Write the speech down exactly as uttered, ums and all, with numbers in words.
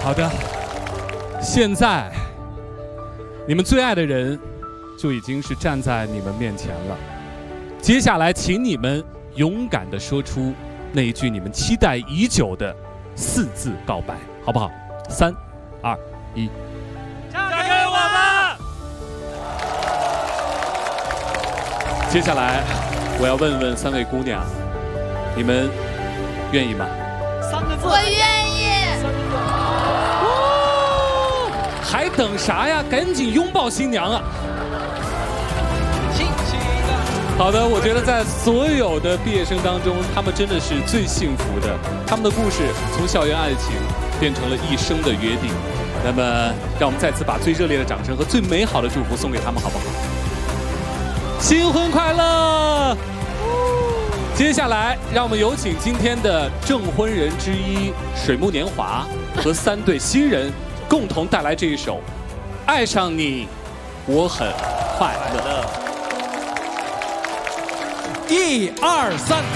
好的，现在你们最爱的人就已经是站在你们面前了。接下来，请你们勇敢地说出那一句你们期待已久的四字告白，好不好？三、二、一， 嫁给我吧！ 接下来，我要问问三位姑娘，你们愿意吗？ 三个字。 我愿意。 哦，还等啥呀？赶紧拥抱新娘啊！ 亲亲的。 好的，我觉得在所有的毕业生当中，他们真的是最幸福的。他们的故事从校园爱情变成了一生的约定。那么，让我们再次把最热烈的掌声和最美好的祝福送给他们，好不好？新婚快乐！接下来，让我们有请今天的证婚人之一水木年华和三对新人共同带来这一首《爱上你，我很快乐》。 一二三。